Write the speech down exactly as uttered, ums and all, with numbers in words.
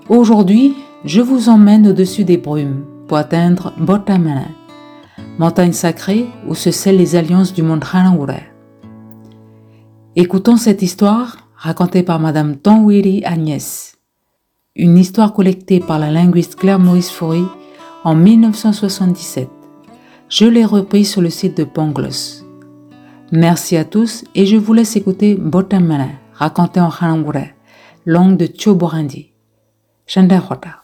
Aujourd'hui, je vous emmène au-dessus des brumes pour atteindre Botamana, montagne sacrée où se scellent les alliances du monde Hanagura. Écoutons cette histoire racontée par Madame Tonwiri Agnès, une histoire collectée par la linguiste Claire Maurice Faury en mille neuf cent soixante-dix-sept. Je l'ai reprise sur le site de Ponglos. Merci à tous et je vous laisse écouter Botamana, raconté en Hanagura, langue de Tchoborandi. Chandahota.